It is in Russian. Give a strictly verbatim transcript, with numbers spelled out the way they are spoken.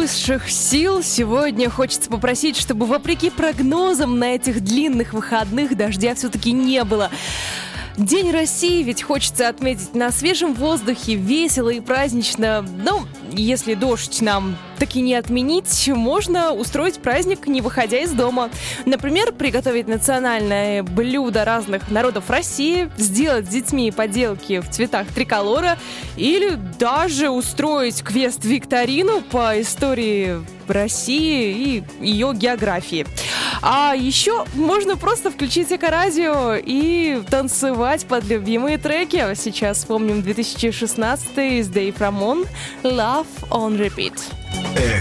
высших сил сегодня хочется попросить, чтобы вопреки прогнозам на этих длинных выходных дождя все-таки не было. День России ведь хочется отметить на свежем воздухе, весело и празднично. Ну, если дождь нам таки не отменить, можно устроить праздник, не выходя из дома. Например, приготовить национальное блюдо разных народов России, сделать с детьми поделки в цветах триколора или даже устроить квест-викторину по истории России и ее географии. А еще можно просто включить Эко-радио и танцевать под любимые треки. Сейчас вспомним две тысячи шестнадцатый с Dave Ramon «Love on Repeat».